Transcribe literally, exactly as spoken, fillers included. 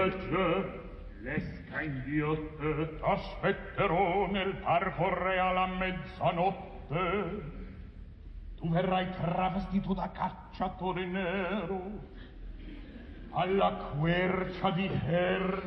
dolce, l'esca inghiotte, t'aspetterò nel parco reale a mezzanotte. Tu verrai travestito da cacciatore nero alla quercia di Her